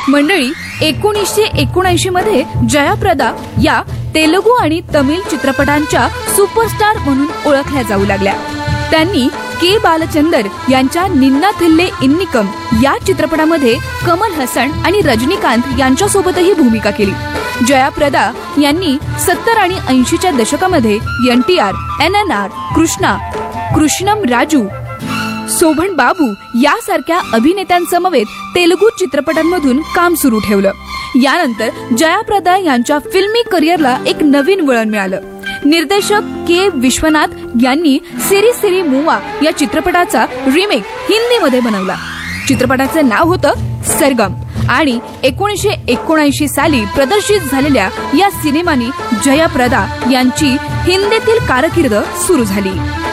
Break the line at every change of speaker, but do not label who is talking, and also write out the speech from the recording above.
मंडळी 1979 मध्ये जयाप्रदा या तेलुगू आणि तमिळ चित्रपटांच्या सुपरस्टार म्हणून ओळखल्या जाऊ लागल्या। त्यांनी के बालचंदर यांच्या निन्ना थिल्ले इन्निकम या चित्रपटामध्ये कमल हसन आणि रजनीकांत यांच्यासोबतही भूमिका केली। जयाप्रदा यांनी 70 आणि 80च्या दशकामध्ये NTR, NNR, कृष्णम राजू, शोभन बाबू यासारख्या अभिनेत्यांसमवेत तेलुगू चित्रपटांमधून काम सुरू ठेवलं। यानंतर जयाप्रदा यांच्या फिल्मी करिअरला एक नवीन वळण मिळालं। निर्देशक के विश्वनाथ यांनी सिरी सिरी मूवा या चित्रपटाचा रिमेक हिंदीमध्ये बनवला। चित्रपटाचं नाव होतं सरगम आणि 1979 साली प्रदर्शित झालेल्या या सिनेमाने जयाप्रदा यांची हिंदीतील कारकीर्द सुरू झाली।